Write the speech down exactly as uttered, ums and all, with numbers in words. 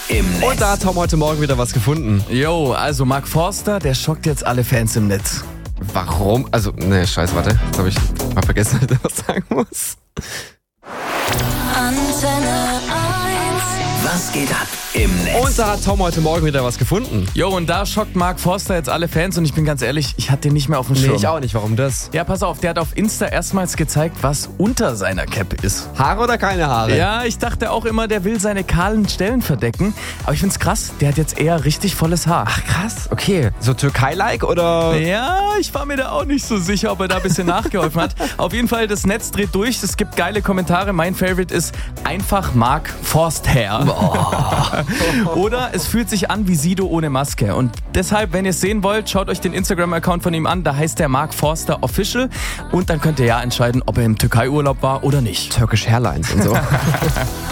im Netz. Und da hat Tom heute Morgen wieder was gefunden. Jo, also Mark Forster, der schockt jetzt alle Fans im Netz. Warum? Also, ne, scheiße, warte. Jetzt habe ich mal vergessen, dass ich was sagen muss. Antenne eins. Was geht ab im Netz? Und da hat Tom heute Morgen wieder was gefunden. Jo, und da schockt Mark Forster jetzt alle Fans und ich bin ganz ehrlich, ich hatte den nicht mehr auf dem Nee, Schirm. ich auch nicht. Warum das? Ja, pass auf, der hat auf Insta erstmals gezeigt, was unter seiner Cap ist. Haare oder keine Haare? Ja, ich dachte auch immer, der will seine kahlen Stellen verdecken. Aber ich find's krass, der hat jetzt eher richtig volles Haar. Ach, krass. Okay. So Türkei-like oder? Ja, ich war mir da auch nicht so sicher, ob er da ein bisschen nachgeholfen hat. Auf jeden Fall, das Netz dreht durch, es gibt geile Kommentare. Mein Favorite ist einfach Mark Forster. Oder es fühlt sich an wie Sido ohne Maske. Und deshalb, wenn ihr es sehen wollt, schaut euch den Instagram-Account von ihm an. Da heißt der Mark Forster Official. Und dann könnt ihr ja entscheiden, ob er im Türkei-Urlaub war oder nicht. Turkish Hairlines und so.